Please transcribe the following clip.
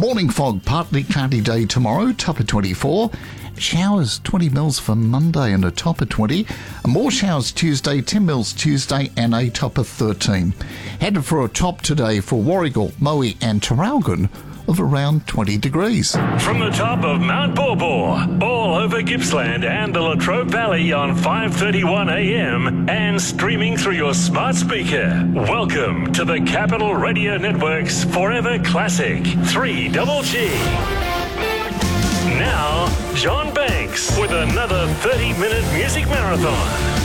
Morning fog, partly cloudy day tomorrow, top of 24. Showers 20 mils for Monday and a top of 20. More showers Tuesday, 10 mils Tuesday and a top of 13. Headed for a top today for Warragul, Moe and Traralgon of around 20 degrees. From the top of Mount Borbor, all over Gippsland and the Latrobe Valley on 5:31 a.m. and streaming through your smart speaker. Welcome to the Capital Radio Network's Forever Classic 3GG. Now, John Banks with another 30-minute music marathon.